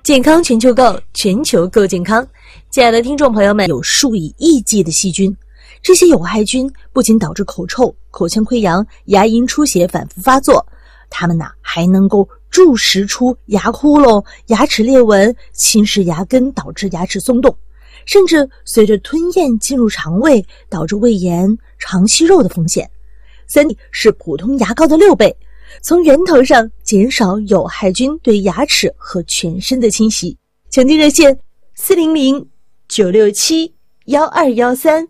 健康全球购，全球购健康。亲爱的听众朋友们，有数以亿计的细菌，这些有害菌不仅导致口臭、口腔溃疡、牙龈出血反复发作，它们还能够蛀食出牙窟窿、牙齿裂纹，侵蚀牙根，导致牙齿松动，甚至随着吞咽进入肠胃，导致胃炎、肠息肉的风险。3D 是普通牙膏的6倍，从源头上减少有害菌对牙齿和全身的侵袭。抢订热线400-967-1213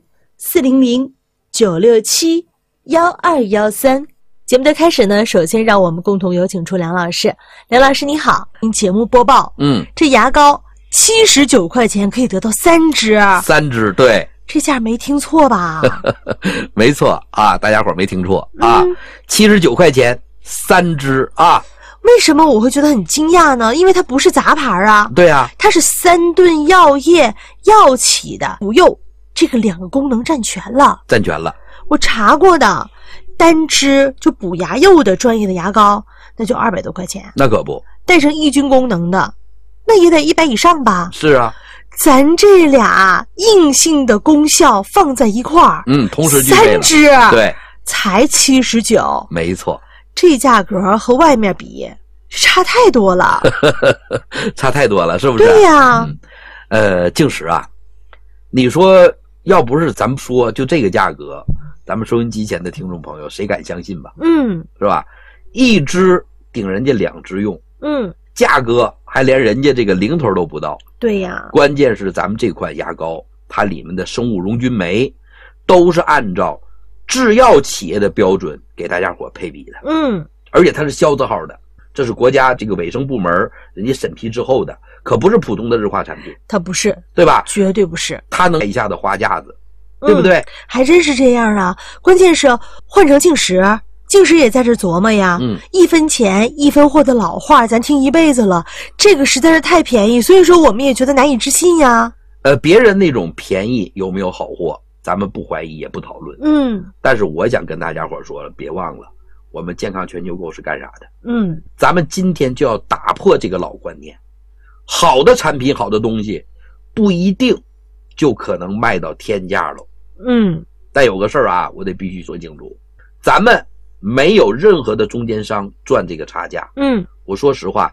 400-967-1213。节目的开始呢，首先让我们共同有请出梁老师。梁老师你好，节目播报。这牙膏79块钱可以得到3支 ，3支，对， 这下没听错吧？ 没错啊，大家伙没听错啊，79块钱3支啊。 为什么我会觉得很惊讶呢？因为它不是杂牌啊。 对啊， 它是3顿药业药企的补釉，这个2个功能占全了。我查过的，单支就补牙釉的专业的牙膏，那就200多块钱。 那可不， 带上抑菌功能的，那也得100以上吧？ 是啊， 咱这俩硬性的功效放在一块儿， 同时具备了 3支， 对， 才79， 没错。 这价格和外面比差太多了。 差太多了，是不是？ 对呀。 净石啊，你说要不是咱们说就这个价格，咱们收音机前的听众朋友谁敢相信吧？是吧？1支顶人家2支用，价格还连人家这个零头都不到。 对呀。 关键是咱们这款牙膏，它里面的生物溶菌酶都是按照制药企业的标准给大家伙配比的，而且它是消字号的，这是国家这个卫生部门人家审批之后的，可不是普通的日化产品。 它不是， 对吧？ 绝对不是。 它能一下子花架子，对不对？ 还真是这样啊。关键是换成净石也在这琢磨呀。1分钱1分货的老话咱听一辈子了，这个实在是太便宜，所以说我们也觉得难以置信呀。 别人那种便宜有没有好货咱们不怀疑也不讨论，但是我想跟大家伙说了，别忘了我们健康全球购是干啥的。咱们今天就要打破这个老观念，好的产品好的东西不一定就可能卖到天价了。但有个事儿啊，我得必须说清楚，咱们没有任何的中间商赚这个差价。我说实话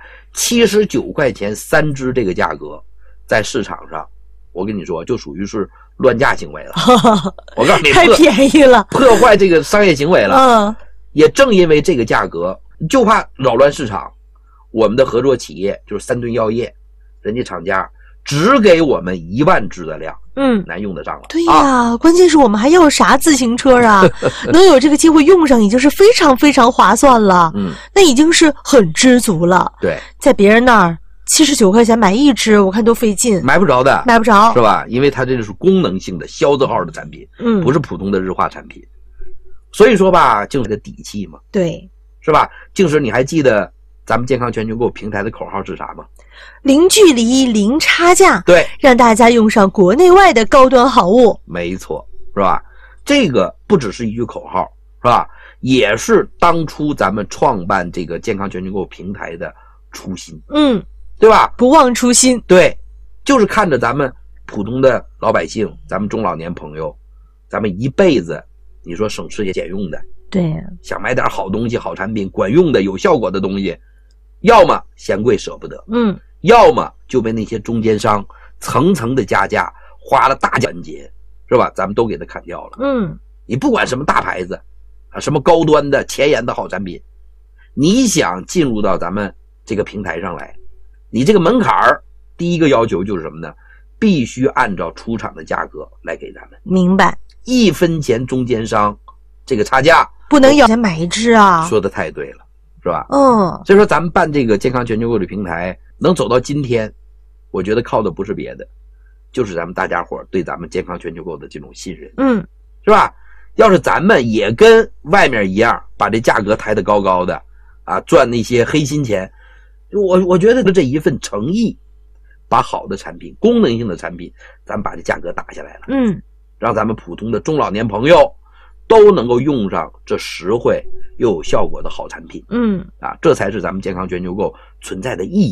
，79块钱3支这个价格在市场上，我跟你说就属于是乱价行为了。我告诉你， 太便宜了， 破坏这个商业行为了。也正因为这个价格，就怕扰乱市场，我们的合作企业就是3顿药业，人家厂家只给我们1万支的量，难用得上了。 对呀，关键是我们还要啥自行车啊？能有这个机会用上已经是非常非常划算了。那已经是很知足了。 对， 在别人那儿79块钱买1支，我看都费劲， 买不着的， 买不着， 是吧？因为它这是功能性的消字号的产品，不是普通的日化产品。所以说吧，就是个底气嘛。 对， 是吧？净石，你还记得咱们健康全球购平台的口号是啥吗？ 零距离零差价， 对， 让大家用上国内外的高端好物。 没错，是吧？这个不只是一句口号，是吧？也是当初咱们创办这个健康全球购平台的初心。对吧？ 不忘初心。 对，就是看着咱们普通的老百姓，咱们中老年朋友，咱们一辈子你说省吃也俭用的， 对， 想买点好东西好产品管用的有效果的东西，要么嫌贵舍不得，要么就被那些中间商层层的加价，花了大环节，是吧？咱们都给他砍掉了。你不管什么大牌子啊，什么高端的前沿的好产品，你想进入到咱们这个平台上来，你这个门槛第一个要求就是什么呢？必须按照出厂的价格来给咱们。 明白。 1分钱中间商这个差价不能有钱买1支啊。 说的太对了，是吧？所以说咱们办这个健康全球购的平台能走到今天，我觉得靠的不是别的，就是咱们大家伙对咱们健康全球购的这种信任。是吧？要是咱们也跟外面一样把这价格抬得高高的啊，赚那些黑心钱，我觉得这一份诚意，把好的产品功能性的产品咱们把这价格打下来了，让咱们普通的中老年朋友都能够用上这实惠又有效果的好产品，这才是咱们健康全球购存在的意义嘛。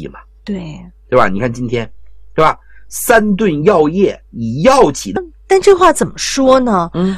对吧？你看今天，对吧？3顿药业以药起的。 但这话怎么说呢？